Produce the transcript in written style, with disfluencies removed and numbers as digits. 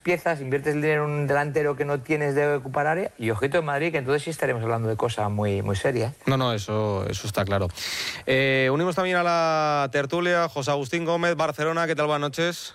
piezas, inviertes el dinero en un delantero que no tienes de ocupar área, y ojito en Madrid, que entonces sí estaremos hablando de cosas muy, muy serias. No, eso está claro. Unimos también a la tertulia José Agustín Gómez, Barcelona. ¿Qué tal? Buenas noches.